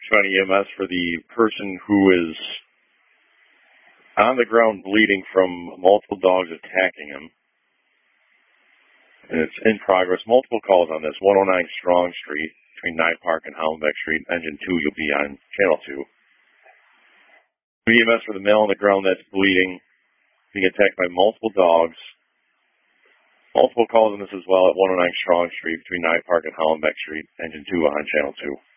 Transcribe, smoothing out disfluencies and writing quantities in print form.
Trying EMS for the person who is on the ground bleeding from multiple dogs attacking him. And it's in progress. Multiple calls on this. 109 Strong Street between Nye Park and Hollenbeck Street. Engine 2, you'll be on Channel 2. EMS for the male on the ground that's bleeding, being attacked by multiple dogs. Multiple calls on this as well at 109 Strong Street between Nye Park and Hollenbeck Street. Engine 2 on Channel 2.